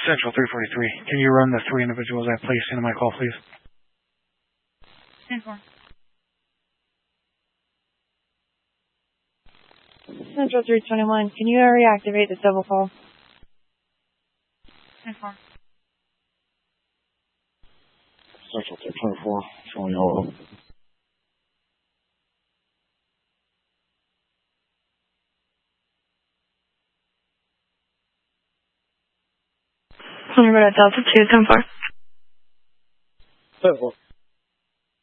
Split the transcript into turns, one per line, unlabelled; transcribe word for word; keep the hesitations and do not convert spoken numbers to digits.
Central three forty-three. Can you run the three individuals I placed into my call, please?
ten four.
Central three twenty-one. Can you reactivate the double call?
ten four.
Central three twenty-four. Showing yellow.
Remember that Delta two ten four.
ten four.